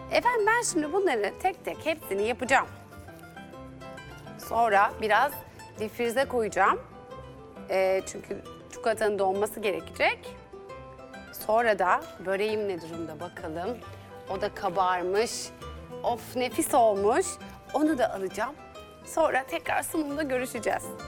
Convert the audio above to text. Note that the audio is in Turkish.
Efendim ben şimdi bunları tek tek hepsini yapacağım. Sonra biraz difrize koyacağım. Çünkü çikolatanın donması gerekecek. Sonra da böreğim ne durumda bakalım. O da kabarmış. Of nefis olmuş. Onu da alacağım. Sonra tekrar sunumda görüşeceğiz.